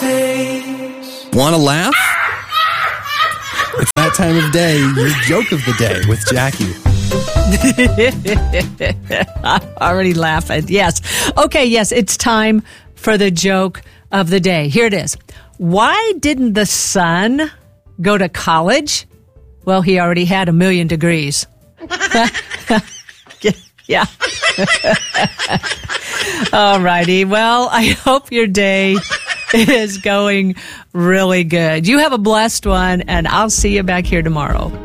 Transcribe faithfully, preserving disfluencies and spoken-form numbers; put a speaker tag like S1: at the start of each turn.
S1: birthdays.
S2: Want to laugh? It's that time of day, your joke of the day with Jackie.
S3: I'm already laughing. Yes. Okay, yes, it's time for the joke of the day. Here it is. Why didn't the sun go to college? Well, he already had a million degrees. Yeah. All righty. Well, I hope your day is going really good. You have a blessed one, and I'll see you back here tomorrow.